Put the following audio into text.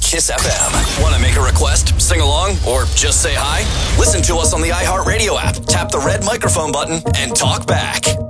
Kiss FM. Want to make a request, sing along, or just say hi? Listen to us on the iHeartRadio app. Tap the red microphone button and talk back.